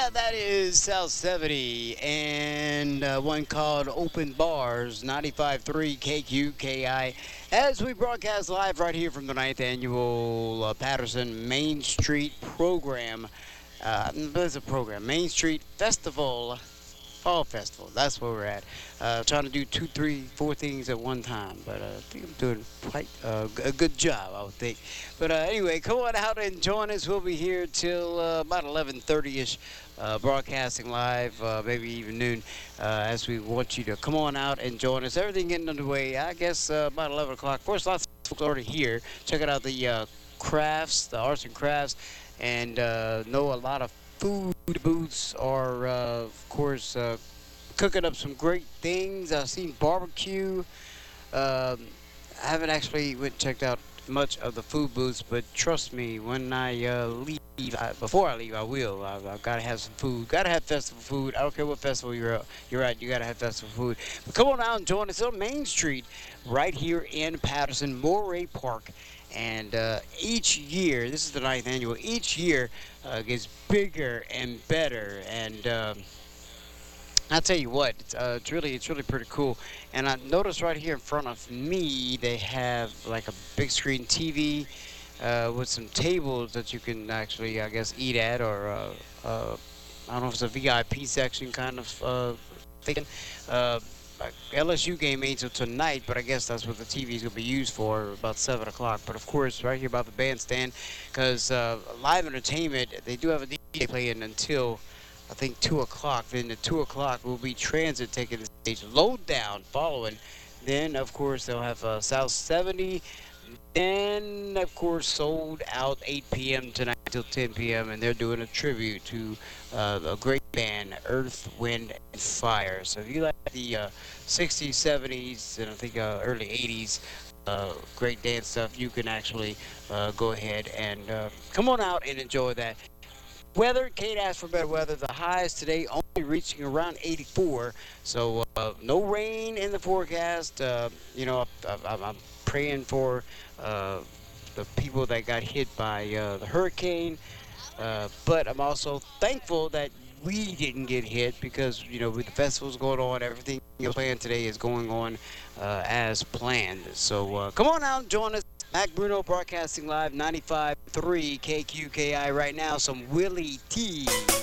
That is South 70 and one called Open Bars, 95.3 KQKI. As we broadcast live right here from the ninth annual Patterson Main Street program. There's a program, Main Street Festival. Fall Festival. That's where we're at. Trying to do 2, 3, 4 things at one time, but I think I'm doing quite a good job, I would think. But anyway, come on out and join us. We'll be here till about 11:30ish, broadcasting live, maybe even noon, as we want you to come on out and join us. Everything getting underway. I guess about 11 o'clock. Of course, lots of folks already here. Checking out the crafts, the arts and crafts, and know a lot of food booths are, of course, cooking up some great things. I've seen barbecue. I haven't actually went and checked out much of the food booths, but trust me, when I leave, before I leave, I will. I've got to have some food. Got to have festival food. I don't care what festival you're at. You got to have festival food. But come on out and join us on Main Street, right here in Patterson, Moray Park. And each year, this is the ninth annual, each year gets bigger and better. And I'll tell you what, it's really pretty cool. And I noticed right here in front of me, they have like a big screen TV with some tables that you can actually, I guess, eat at, or I don't know if it's a VIP section kind of thing. Like LSU game ain't till tonight, but I guess that's what the TV is going to be used for, about 7 o'clock. But of course, right here by the bandstand, because live entertainment, they do have a DJ playing until, I think, 2 o'clock. Then at 2 o'clock will be Transit taking the stage, Load Down following. Then, of course, they'll have South 70. Then, of course, sold out 8 p.m. tonight till 10 p.m. And they're doing a tribute to a great band, Earth, Wind, and Fire. So if you like the 60s, 70s, and I think early 80s, great dance stuff, you can actually go ahead and come on out and enjoy that. Weather, can't ask for better weather. The highs today only reaching around 84, so no rain in the forecast. I'm praying for the people that got hit by the hurricane, but I'm also thankful that we didn't get hit because, with the festivals going on, everything you're playing today is going on as planned. So come on out and join us. Mac Bruno broadcasting live 95.3 KQKI right now. Some Willie T.